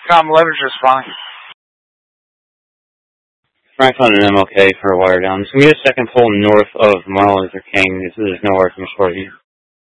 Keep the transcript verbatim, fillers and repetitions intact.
Com eleven's responding. Franklin and M L K for a wire down. So we get a second pole north of Martin Luther King. This is nowhere from short.